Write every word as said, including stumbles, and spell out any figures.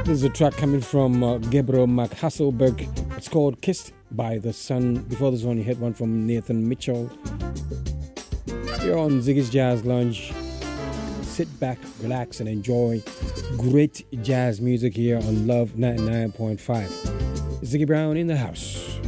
This is a track coming from uh, Gabriel McHasselberg. It's called Kissed by the Sun. Before this one, you had one from Nathan Mitchell. You're on Ziggy's Jazz Lounge. Sit back, relax, and enjoy great jazz music here on Love ninety-nine point five. Ziggy Brown in the house.